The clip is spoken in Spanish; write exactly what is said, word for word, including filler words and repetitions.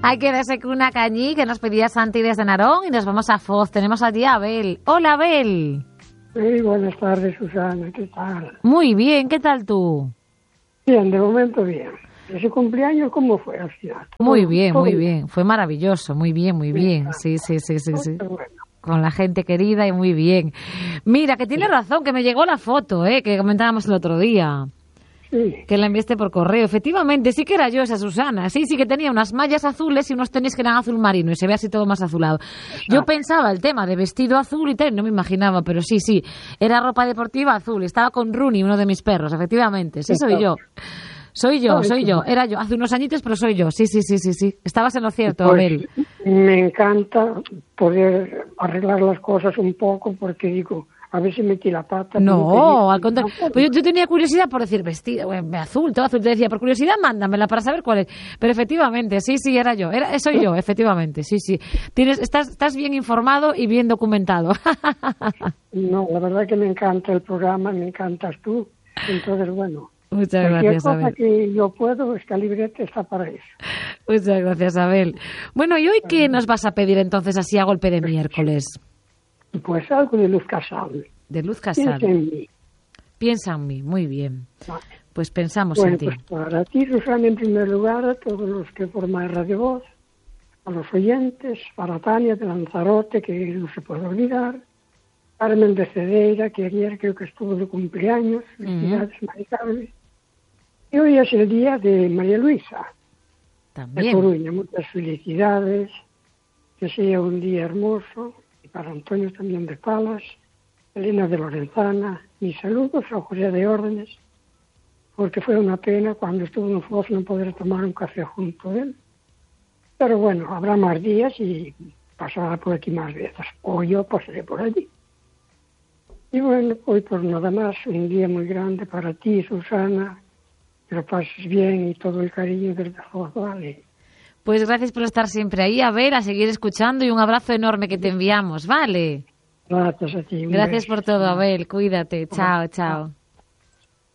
Hay que darse una cañí que nos pedía Santi desde Narón y nos vamos a Foz. Tenemos allí a Abel. Hola, Abel. Sí, buenas tardes, Susana. ¿Qué tal? Muy bien, ¿qué tal tú? Bien, de momento bien. ¿Ese cumpleaños cómo fue al final? Muy bien, muy bien. Fue maravilloso, muy bien, muy bien. Sí, sí, sí, sí, sí. Con la gente querida y muy bien. Mira, que tiene razón, que me llegó la foto, ¿eh? Que comentábamos el otro día. Sí. Que la enviaste por correo. Efectivamente, sí que era yo esa Susana. Sí, sí que tenía unas mallas azules y unos tenis que eran azul marino y se ve así todo más azulado. Exacto. Yo pensaba el tema de vestido azul y tal, no me imaginaba, pero sí, sí. Era ropa deportiva azul. Estaba con Rooney, uno de mis perros, efectivamente. Sí, soy yo. Soy yo, soy yo. Era yo. Hace unos añitos, pero soy yo. Sí, sí, sí, sí, sí. Estabas en lo cierto, pues, Abel. Me encanta poder arreglar las cosas un poco porque digo... A ver si metí la pata. No, al contrario. Pues yo, yo tenía curiosidad por decir vestido, eh, azul, todo azul. Te decía, por curiosidad, mándamela para saber cuál es. Pero efectivamente, sí, sí, era yo. Era, soy yo, efectivamente, sí, sí. Tienes, estás, estás bien informado y bien documentado. No, la verdad que me encanta el programa, me encantas tú. Entonces, bueno. Muchas cualquier gracias, cosa Abel. Que yo puedo, esta libreta está para eso. Muchas gracias, Abel. Bueno, ¿y hoy qué nos vas a pedir entonces así a golpe de miércoles? Pues algo de Luz Casal. De Luz Casal. Piensa en mí. Piensa en mí, muy bien. Vale. Pues pensamos bueno, en ti. Pues para ti, Susana, en primer lugar, a todos los que forman Radio Voz, a los oyentes, para Tania de Lanzarote, que no se puede olvidar, Carmen de Cedeira, que ayer creo que estuvo de cumpleaños, felicidades, uh-huh. María Carmen. Y hoy es el día de María Luisa, también. De Coruña. Muchas felicidades, que sea un día hermoso. Para Antonio también de Palas, Elena de Lorenzana, mis saludos a José de Órdenes, porque fue una pena cuando estuvo en Foz no poder tomar un café junto a él. Pero bueno, habrá más días y pasará por aquí más veces, o yo pasaré por allí. Y bueno, hoy por nada más, un día muy grande para ti, Susana, que lo pases bien y todo el cariño desde Foz, ¿vale? Pues gracias por estar siempre ahí, a ver, a seguir escuchando y un abrazo enorme que te enviamos, ¿vale? Gracias a ti. Gracias por todo, Abel, cuídate, chao, chao.